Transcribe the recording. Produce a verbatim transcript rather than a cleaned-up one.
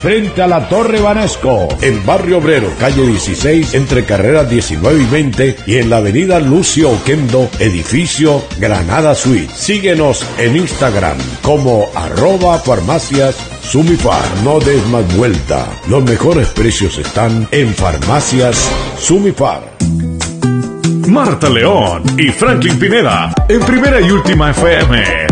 frente a la Torre Banesco, en Barrio Obrero, calle dieciséis, entre carreras diecinueve y veinte, y en la avenida Lucio Oquendo, edificio Granada Suite. Síguenos en Instagram como arroba farmacias Sumifar. No des más vuelta, los mejores precios están en Farmacias Sumifar. Marta León y Franklin Pineda, en Primera y Última F M.